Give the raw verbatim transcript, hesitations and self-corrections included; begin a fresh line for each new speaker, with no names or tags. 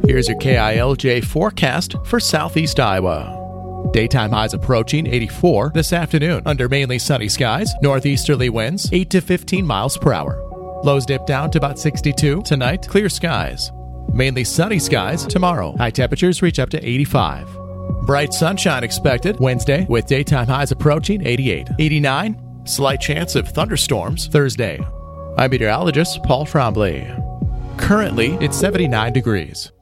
Here's your K I L J forecast for southeast Iowa. Daytime highs approaching eighty-four this afternoon under mainly sunny skies, northeasterly winds eight to fifteen miles per hour. Lows dip down to about sixty-two tonight, clear skies. Mainly sunny skies tomorrow. High temperatures reach up to eighty-five. Bright sunshine expected Wednesday with daytime highs approaching eighty-eight. eighty-nine, slight chance of thunderstorms Thursday. I'm meteorologist Paul Trombley. Currently, it's seventy-nine degrees.